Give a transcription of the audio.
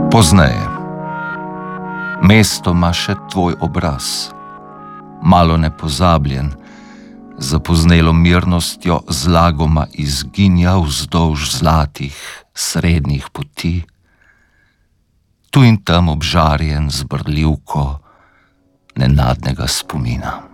Pozneje. Mesto ima še tvoj obraz, malo nepozabljen, zapoznelo mirnostjo zlagoma izginja vzdolž zlatih srednjih poti, tu in tam obžarjen z brljivko nenadnega spomina.